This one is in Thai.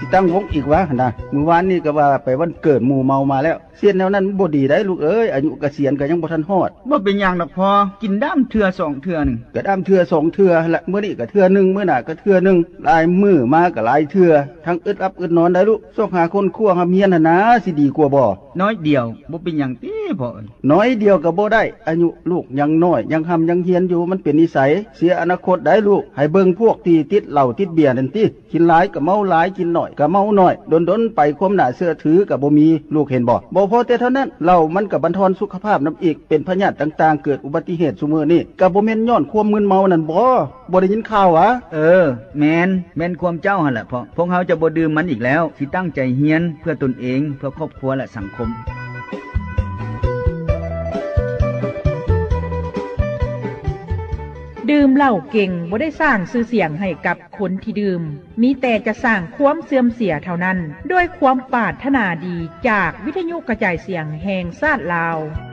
ตั้งวงอีกวะนะมื้อวานนี้ก็ว่าไปวันเกิดหมู่เมามาแล้วเสียนแนวนั้นบ่ดีได้ลูกเอ้ยอายุเกษียณก็ยังบ่ทันฮอดบ่เป็นหยังดอกพอกินด้ามเทื่อ2เทื่อนึงก็ด้ามเทื่อ2เทื่อละมื้อนี้ก็เทื่อนึงมื้อหน้าก็เทื่อนึงหลายมื้อมาก็หลายเทื่อทั้งอึดอับอึดนอนได้ลูกซอกหาคนคั่วหาเมียน่ะนะสิดีกว่าบ่น้อยเดียวบ่เป็นหยังติพ่อน้อยเดียวก็บ่ได้อายุลูกยังน้อยยังยังเฮียนอยู่มันเป็นนิสัยเสียอนาคตได้ลูกให้เบิ่งพวกที่ติดเหล้าติดเบียร์นั่นติกินหลายก็เมาหลายกินน้อยก็เมาน้อยดนๆไปความน่าเชื่อถือก็บ่มีลูกเห็นบ่พอแต่เท่านั้นเหล้ามันก็บั่นทอนสุขภาพนํอีกเป็นพยาธิต่างๆเกิดอุบัติเหตุซุมื้อนี้ก็บ่แม่นย้อนความมึนเมานั่นบ่ได้ยินข่าวหวะแม่นความเจ้าหั่นแหละพ่อพวกเฮาจะบ่ดื่มมันอีกแล้วสิตั้งใจเรียนเพื่อตนเองเพื่อครอบครัวและสังคมดื่มเหล้าเก่งบ่ได้สร้างชื่อเสียงให้กับคนที่ดื่มมีแต่จะสร้างความเสื่อมเสียเท่านั้นด้วยความปรารถนาดีจากวิทยุกระจายเสียงแห่งชาติลาว